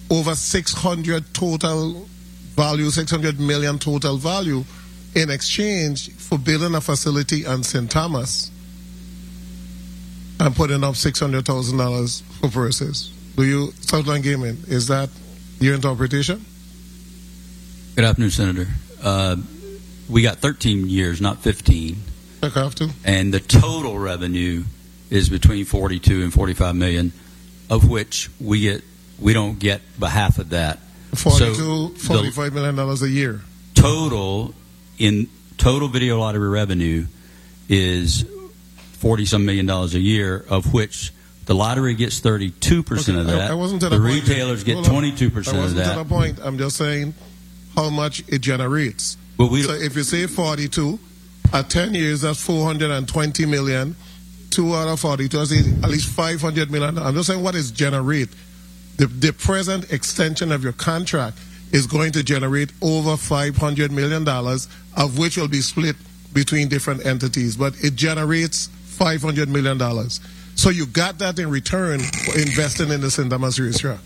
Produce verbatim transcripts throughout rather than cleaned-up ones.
over six hundred total value, six hundred million total value in exchange for building a facility on Saint Thomas and putting up six hundred thousand dollars for purses. Do you, Southland Gaming, is that your interpretation? Good afternoon, Senator. Uh, we got thirteen years, not fifteen. I have to. And the total revenue is between forty-two and forty-five million, of which we get we don't get but half of that. Forty-two, so forty-five million dollars a year. Total in total video lottery revenue is forty some million dollars a year, of which the lottery gets thirty-two percent okay, of that. I, I wasn't to the the point retailers yet. get twenty-two percent I of wasn't that. to the point. I'm just saying how much it generates. Well, we so if you say forty-two, at ten years, that's four hundred twenty million. Two out of forty-two, that's at least five hundred million. I'm just saying what is generate. The, the present extension of your contract is going to generate over five hundred million dollars, of which will be split between different entities. But it generates five hundred million dollars. So you got that in return for investing in the Saint Thomas racetrack.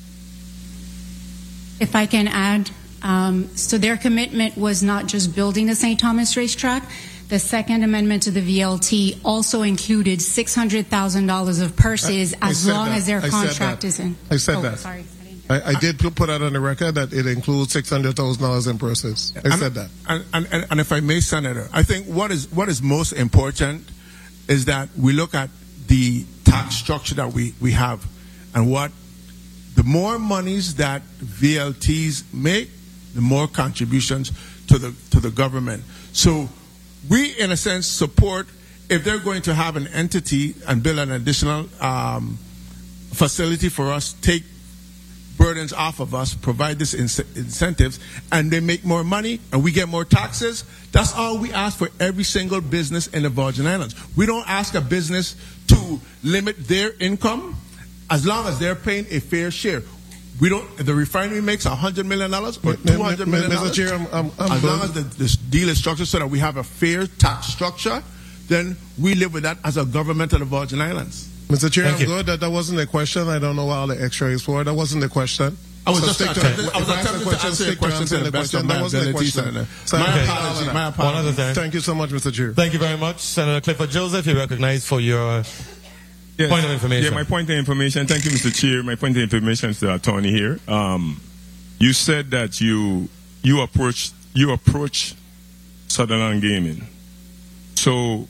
If I can add, um, so their commitment was not just building the Saint Thomas racetrack. The second amendment to the V L T also included six hundred thousand dollars of purses I, I as long that. as their I contract is in. I said oh, that. Sorry. I, I did put that on the record that it includes six hundred thousand dollars in purses. I and, said that. And, and, and if I may, Senator, I think what is what is most important is that we look at the tax structure that we, we have, and what the more monies that V L Ts make, the more contributions to the to the government. So we, in a sense, support if they're going to have an entity and build an additional um, facility for us, take burdens off of us, provide this in- incentives, and they make more money and we get more taxes. That's all we ask for every single business in the Virgin Islands. We don't ask a business to limit their income as long as they're paying a fair share. We don't. If the refinery makes a hundred million dollars or two hundred million dollars, Chair, I'm, I'm, I'm as good. long as the, this deal is structured so that we have a fair tax structure, then we live with that as a government of the Virgin Islands. Mister Chair, Thank I'm you. good. That, that wasn't the question. I don't know why all the extra is for. That wasn't the question. I was So just stick to- attempting, I if was I ask attempting the to answer your stick to question to answering the best of question. my That wasn't the ability, question. Senator. So My I apologize. apologies. My One apologies. other thing. Thank you so much, Mister Chair. Thank you very much, Senator Clifford Joseph. You're recognized for your Yes. point of information. Yeah, my point of information. Thank you, Mister Chair. My point of information is to the attorney here. Um, you said that you you approach you approach Sutherland Gaming. So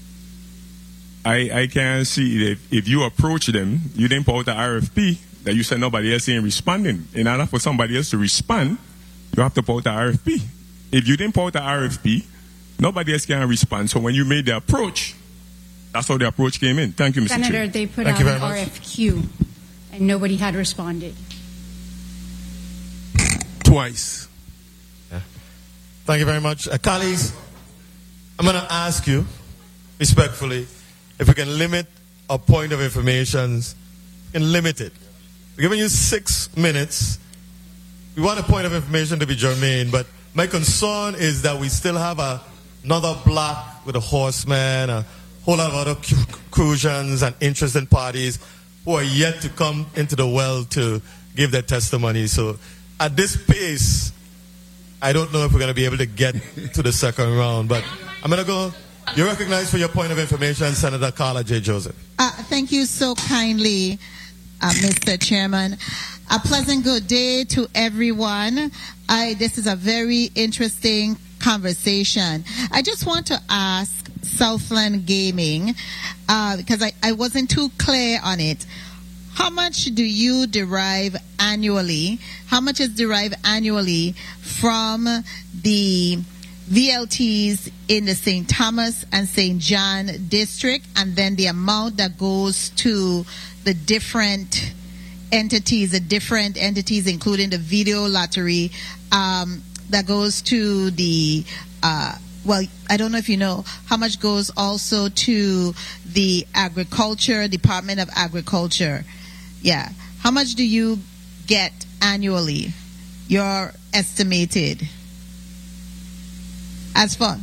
I I can see if if you approach them, you didn't put out the R F P that you said nobody else ain't responding. In order for somebody else to respond, you have to put out the R F P. If you didn't put out the R F P, nobody else can respond. So when you made the approach, that's how the approach came in. Thank you, Mister Senator, Chair. they put Thank out you very an much. R F Q, and nobody had responded. Twice. Thank you very much. Uh, colleagues, I'm going to ask you, respectfully, if we can limit our point of information, we can limit it. We're giving you six minutes. We want a point of information to be germane, but my concern is that we still have a, another block with a horseman, a whole lot of other cu- crucians and interested parties who are yet to come into the well to give their testimony. So at this pace, I don't know if we're going to be able to get to the second round, but I'm going to go. You're recognized for your point of information, Senator Carla J. Joseph. Uh, thank you so kindly, uh, Mister Chairman. A pleasant good day to everyone. I, this is a very interesting conversation. I just want to ask Southland Gaming, uh, because I, I wasn't too clear on it. How much do you derive annually? How much is derived annually from the V L Ts in the Saint Thomas and Saint John district, and then the amount that goes to the different entities, the different entities, including the video lottery, um, that goes to the, uh, well, I don't know if you know, how much goes also to the agriculture, Department of Agriculture. Yeah. How much do you get annually? Your estimated. As far,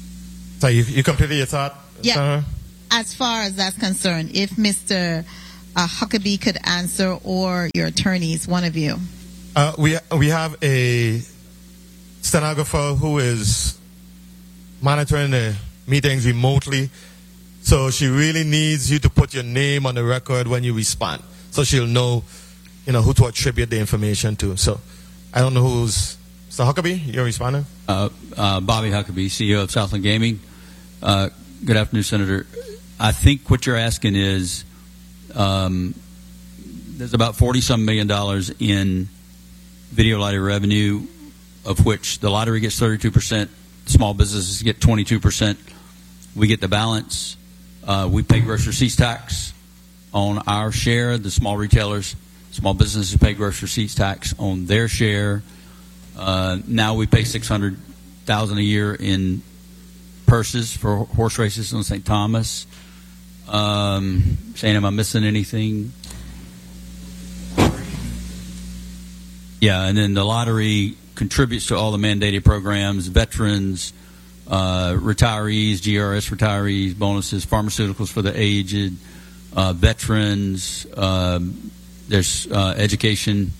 So you, you completed your thought? yeah, Senator? as far as that's concerned, if Mister uh, Huckabee could answer, or your attorneys, one of you. Uh, we we have a stenographer who is monitoring the meetings remotely, so she really needs you to put your name on the record when you respond, so she'll know, you know, who to attribute the information to. So I don't know who's Mister Huckabee. You're responding. Uh, uh, Bobby Huckabee, C E O of Southland Gaming. Uh, good afternoon, Senator. I think what you're asking is um, there's about forty some million dollars in video lottery revenue, of which the lottery gets thirty-two percent, small businesses get twenty-two percent. We get the balance. Uh, we pay gross receipts tax on our share. The small retailers, small businesses pay gross receipts tax on their share. Uh, now we pay six hundred thousand dollars a year in purses for horse races on Saint Thomas. Um, Shane, am I missing anything? Yeah, and then the lottery contributes to all the mandated programs, veterans, uh, retirees, G R S retirees, bonuses, pharmaceuticals for the aged, uh, veterans, uh, there's uh, education,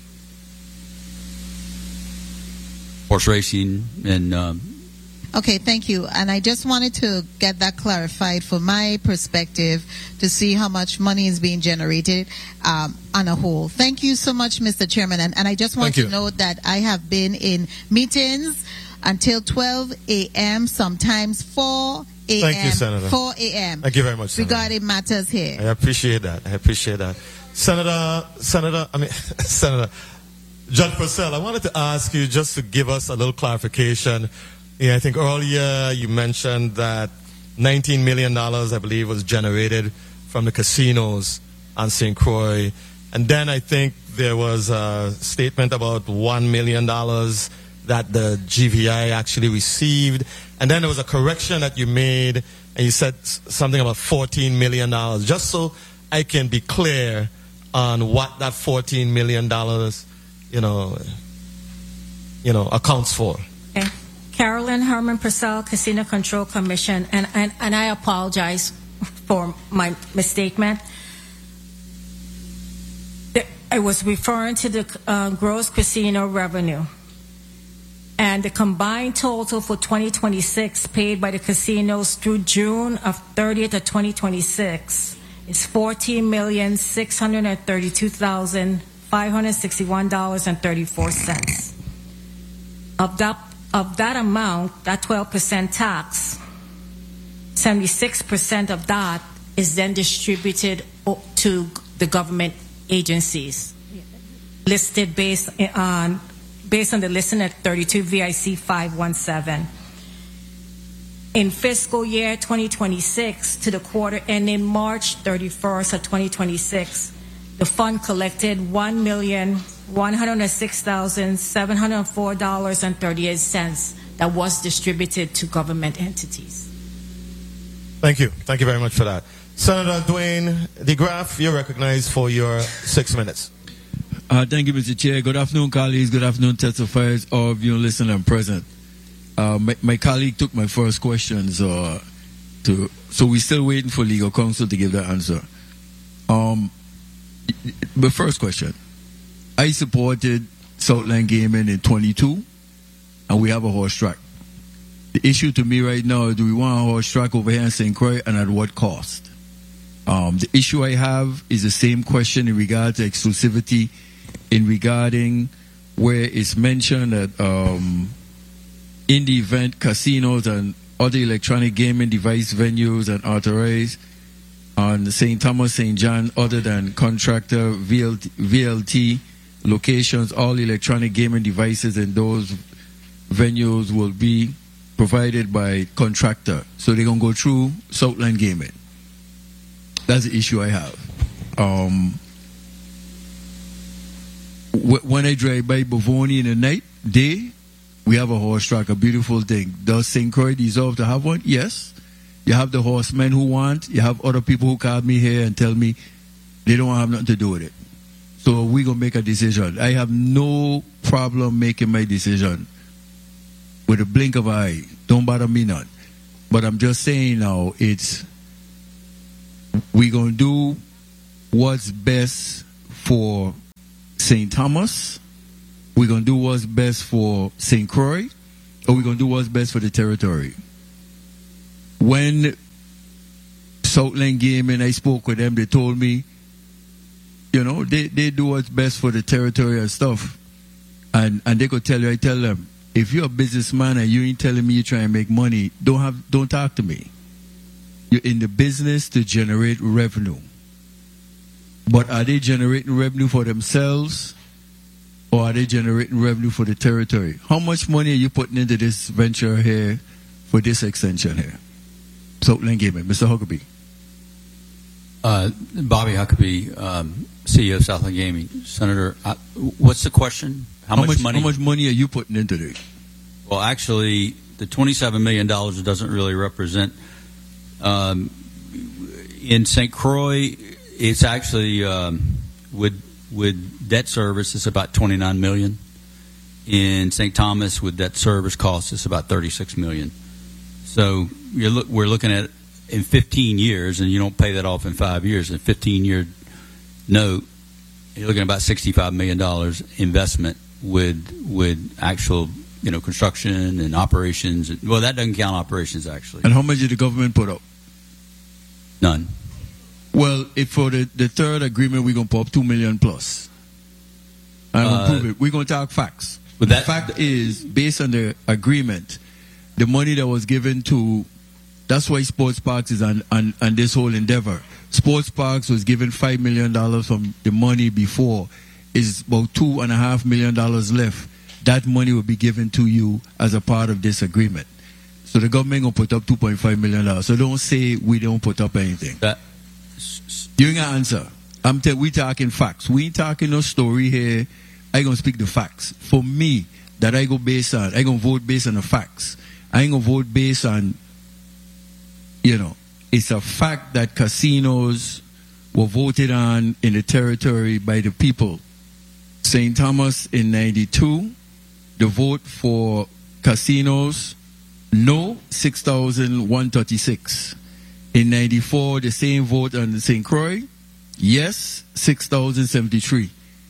horse racing, and... Um, Okay, thank you. And I just wanted to get that clarified for my perspective to see how much money is being generated um, on a whole. Thank you so much, Mister Chairman. And, and I just want Thank to you. note that I have been in meetings until twelve a.m., sometimes four a.m. Thank you, Senator. four a.m. Thank you very much, Senator. regarding matters here. I appreciate that. I appreciate that. Senator, Senator, I mean, Senator, Judge Purcell, I wanted to ask you just to give us a little clarification. Yeah, I think earlier you mentioned that nineteen million dollars, I believe, was generated from the casinos on Saint Croix. And then I think there was a statement about one million dollars that the G V I actually received. And then there was a correction that you made, and you said something about fourteen million dollars. Just so I can be clear on what that fourteen million dollars, you know, you know, accounts for. Okay. Carolyn Herman Purcell, Casino Control Commission, and, and, and I apologize for my misstatement. I was referring to the uh, gross casino revenue. And the combined total for twenty twenty-six paid by the casinos through June of thirtieth of twenty twenty-six is fourteen million six hundred thirty-two thousand five hundred sixty-one dollars and thirty-four cents. Of that Of that amount, that twelve percent tax, seventy-six percent of that is then distributed to the government agencies listed based on based on the listing at thirty-two V I C five one seven. In fiscal year twenty twenty-six, to the quarter ending March thirty-first of twenty twenty-six, the fund collected one million one hundred six thousand seven hundred four dollars and thirty-eight cents that was distributed to government entities. Thank you. Thank you very much for that. Senator Dwayne DeGraff, you're recognized for your six minutes. Uh, thank you, Mister Chair. Good afternoon, colleagues. Good afternoon, testifiers, all of you listening and present. Uh, my, my colleague took my first question, so, to, so we're still waiting for legal counsel to give the answer. Um, the first question. I supported Southland Gaming in twenty-two, and we have a horse track. The issue to me right now is, do we want a horse track over here in Saint Croix, and at what cost? Um, the issue I have is the same question in regard to exclusivity, in regarding where it's mentioned that um, in the event casinos and other electronic gaming device venues and authorized on Saint Thomas, Saint John, other than contractor V L T, V L T locations, all electronic gaming devices in those venues will be provided by contractor. So they're going to go through Southland Gaming. That's the issue I have. Um, when I drive by Bavoni in the night, day, we have a horse track, a beautiful thing. Does Saint Croix deserve to have one? Yes. You have the horsemen who want. You have other people who call me here and tell me they don't have nothing to do with it. So we're going to make a decision. I have no problem making my decision with a blink of an eye. Don't bother me none. But I'm just saying now, it's, we're going to do what's best for Saint Thomas, we're going to do what's best for Saint Croix, or we're going to do what's best for the territory. When Southland Gaming, I spoke with them, they told me, you know, they, they do what's best for the territory and stuff. And and they could tell you, I tell them, if you're a businessman and you ain't telling me you're trying to make money, don't have don't talk to me. You're in the business to generate revenue. But are they generating revenue for themselves, or are they generating revenue for the territory? How much money are you putting into this venture here for this extension here? Southland Gaming, Mister Huckabee. Uh, Bobby Huckabee, um, C E O of Southland Gaming. Senator, uh, what's the question? How, How much, much money? How much money are you putting into this? Well, actually, the twenty-seven million dollars doesn't really represent. Um, in Saint Croix, it's actually um, with with debt service, it's about twenty-nine million dollars. In Saint Thomas, with debt service costs, it's about thirty-six million dollars. So you're look, we're looking at in fifteen years, and you don't pay that off in five years. In a fifteen-year note, you're looking at about sixty-five million dollars investment with with actual, you know, construction and operations. Well, that doesn't count operations, actually. And how much did the government put up? None. Well, if for the, the third agreement, we're going to put up two million plus. I'm going to Uh, prove it. We're going to talk facts. But The that- fact is, based on the agreement, the money that was given to, that's why Sports Parks is on, on, on this whole endeavor. Sports Parks was given five million dollars from the money before. Is about two and a half million dollars left. That money will be given to you as a part of this agreement. So the government going to put up two point five million dollars. So don't say we don't put up anything. That, You ain't gonna answer. I'm telling we talking facts. We ain't talking no story here. I gonna speak the facts. For me, that I go based on, I gonna vote based on the facts. I ain't gonna vote based on, you know, it's a fact that casinos were voted on in the territory by the people. Saint Thomas in ninety-two, the vote for casinos, no, six thousand one hundred thirty-six. In ninety-four, the same vote on Saint Croix, yes, six thousand seventy-three.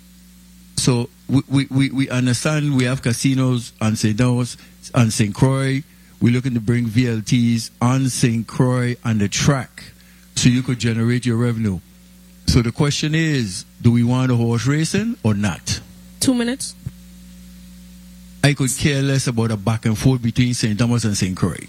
So we, we, we, we understand we have casinos on Saint Thomas, on Saint Croix. We're looking to bring V L Ts on Saint Croix on the track so you could generate your revenue. So the question is, do we want a horse racing or not? Two minutes. I could care less about a back and forth between Saint Thomas and Saint Croix.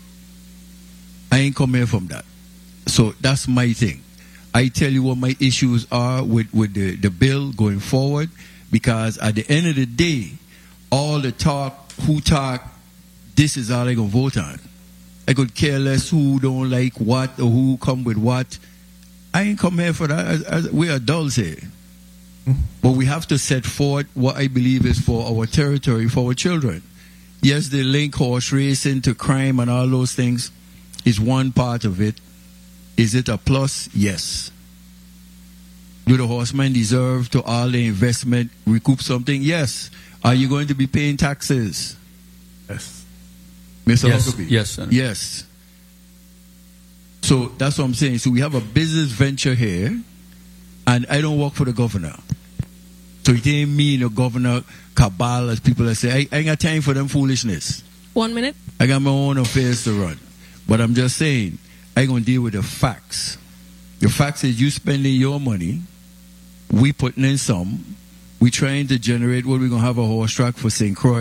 I ain't come here from that. So that's my thing. I tell you what my issues are with, with the, the bill going forward, because at the end of the day, all the talk, who talk, this is all I gonna vote on. I could care less who don't like what or who come with what. I ain't come here for that. As, as, we're adults here. But we have to set forward what I believe is for our territory, for our children. Yes, they link horse racing to crime and all those things is one part of it. Is it a plus? Yes. Do the horsemen deserve to all the investment recoup something? Yes. Are you going to be paying taxes? Yes. Mister Yes, Huckabee? yes, Senator. Yes. So that's what I'm saying. So we have a business venture here, and I don't work for the governor. So it ain't me and the governor cabal, as people say. I, I ain't got time for them foolishness. One minute. I got my own affairs to run. But I'm just saying, I going to deal with the facts. The facts is you spending your money, we putting in some, we trying to generate what we're going to have a horse track for Saint Croix.